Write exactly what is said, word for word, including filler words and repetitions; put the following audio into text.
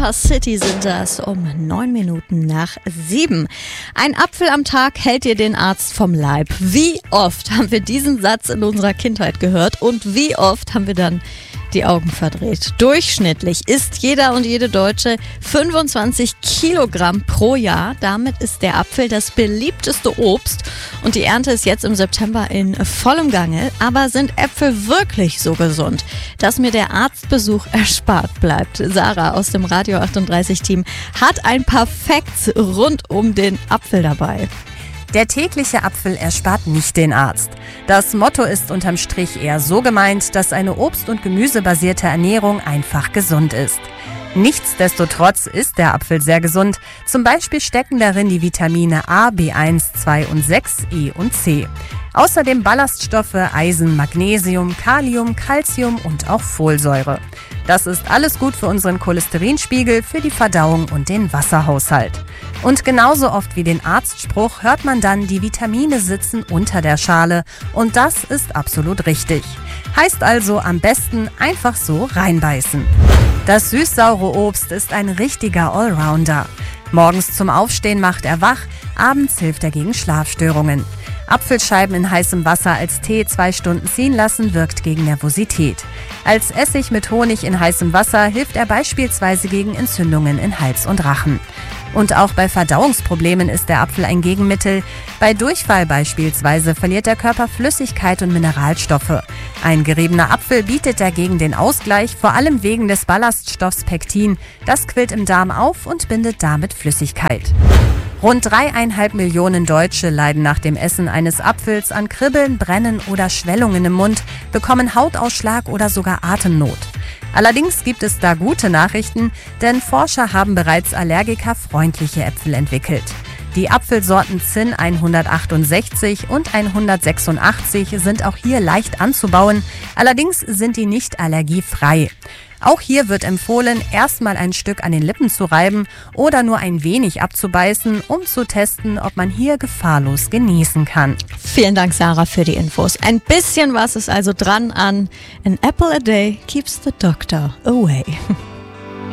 Super City sind das um neun Minuten nach sieben. Ein Apfel am Tag hält dir den Arzt vom Leib. Wie oft haben wir diesen Satz in unserer Kindheit gehört und wie oft haben wir dann die Augen verdreht? Durchschnittlich isst jeder und jede Deutsche fünfundzwanzig Kilogramm pro Jahr. Damit ist der Apfel das beliebteste Obst und die Ernte ist jetzt im September in vollem Gange. Aber sind Äpfel wirklich so gesund, dass mir der Arztbesuch erspart bleibt? Sarah aus dem Radio achtunddreißig Team hat ein paar Facts rund um den Apfel dabei. Der tägliche Apfel erspart nicht den Arzt. Das Motto ist unterm Strich eher so gemeint, dass eine obst- und gemüsebasierte Ernährung einfach gesund ist. Nichtsdestotrotz ist der Apfel sehr gesund. Zum Beispiel stecken darin die Vitamine A, B eins, zwei und sechs, E und C. Außerdem Ballaststoffe, Eisen, Magnesium, Kalium, Calcium und auch Folsäure. Das ist alles gut für unseren Cholesterinspiegel, für die Verdauung und den Wasserhaushalt. Und genauso oft wie den Arztspruch hört man dann, die Vitamine sitzen unter der Schale. Und das ist absolut richtig. Heißt also am besten einfach so reinbeißen. Das süß-saure Obst ist ein richtiger Allrounder. Morgens zum Aufstehen macht er wach, abends hilft er gegen Schlafstörungen. Apfelscheiben in heißem Wasser als Tee zwei Stunden ziehen lassen, wirkt gegen Nervosität. Als Essig mit Honig in heißem Wasser hilft er beispielsweise gegen Entzündungen in Hals und Rachen. Und auch bei Verdauungsproblemen ist der Apfel ein Gegenmittel. Bei Durchfall beispielsweise verliert der Körper Flüssigkeit und Mineralstoffe. Ein geriebener Apfel bietet dagegen den Ausgleich, vor allem wegen des Ballaststoffs Pektin. Das quillt im Darm auf und bindet damit Flüssigkeit. Rund dreieinhalb Millionen Deutsche leiden nach dem Essen eines Apfels an Kribbeln, Brennen oder Schwellungen im Mund, bekommen Hautausschlag oder sogar Atemnot. Allerdings gibt es da gute Nachrichten, denn Forscher haben bereits allergikerfreundliche Äpfel entwickelt. Die Apfelsorten Zinn hundertachtundsechzig und hundertsechsundachtzig sind auch hier leicht anzubauen, allerdings sind die nicht allergiefrei. Auch hier wird empfohlen, erstmal ein Stück an den Lippen zu reiben oder nur ein wenig abzubeißen, um zu testen, ob man hier gefahrlos genießen kann. Vielen Dank, Sarah, für die Infos. Ein bisschen was ist also dran an An apple a day keeps the doctor away.